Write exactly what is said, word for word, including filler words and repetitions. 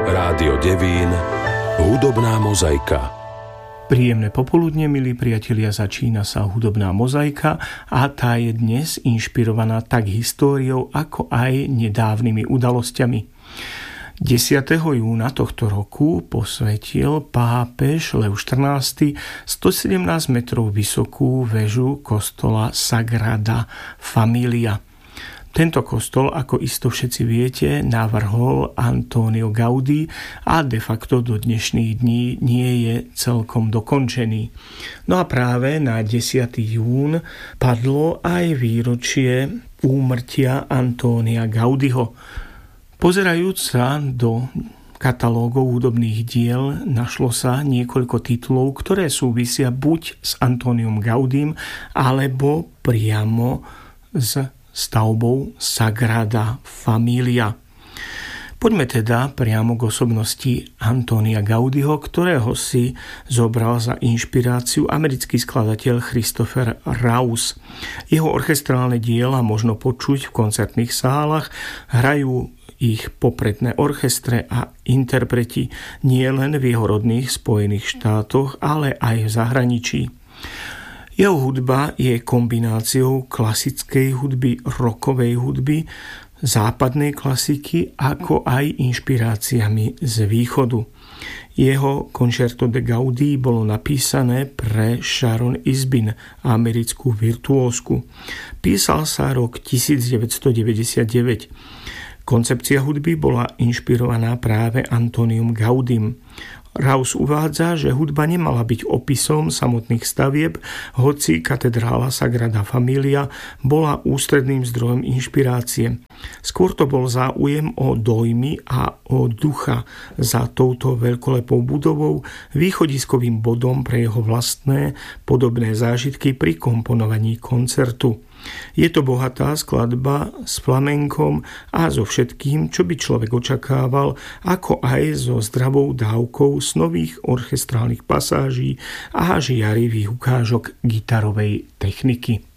Rádio Devín, hudobná mozaika. Príjemné popoludne, milí priatelia, začína sa hudobná mozaika a tá je dnes inšpirovaná tak históriou, ako aj nedávnymi udalosťami. desiateho júna tohto roku posvetil pápež Lev štrnásty stosedemnásť metrov vysokú väžu kostola Sagrada Familia. Tento kostol, ako isto všetci viete, navrhol Antonio Gaudí a de facto do dnešných dní nie je celkom dokončený. No a práve na desiateho júna padlo aj výročie úmrtia Antonia Gaudiho. Pozerajúc sa do katalógov hudobných diel, našlo sa niekoľko titulov, ktoré súvisia buď s Antoniom Gaudím, alebo priamo s stavbou Sagrada Familia. Poďme teda priamo k osobnosti Antonia Gaudiho, ktorého si zobral za inšpiráciu americký skladateľ Christopher Rouse. Jeho orchestrálne diela možno počuť v koncertných sálach, hrajú ich popredné orchestre a interpreti nie len v jeho rodných Spojených štátoch, ale aj v zahraničí. Jeho hudba je kombináciou klasickej hudby, rockovej hudby, západnej klasiky, ako aj inšpiráciami z východu. Jeho Concerto de Gaudí bolo napísané pre Sharon Isbin, americkú virtuózku. Písal sa rok devätnásťstodeväťdesiatdeväť. Koncepcia hudby bola inšpirovaná práve Antoniom Gaudim. Rouse uvádza, že hudba nemala byť opisom samotných stavieb, hoci katedrála Sagrada Familia bola ústredným zdrojom inšpirácie. Skôr to bol záujem o dojmy a o ducha za touto veľkolepou budovou, východiskovým bodom pre jeho vlastné podobné zážitky pri komponovaní koncertu. Je to bohatá skladba s flamenkom a so všetkým, čo by človek očakával, ako aj so zdravou dávkou snových orchestrálnych pasáží a žiarivých ukážok gitarovej techniky.